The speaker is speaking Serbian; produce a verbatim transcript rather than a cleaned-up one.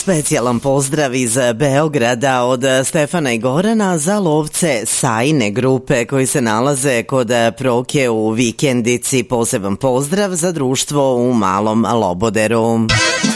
Specijalan pozdrav iz Beograda od Stefana i Gorana za lovce Sajne grupe koji se nalaze kod Proke u Vikendici. Poseban pozdrav za društvo u Malom Loboderu.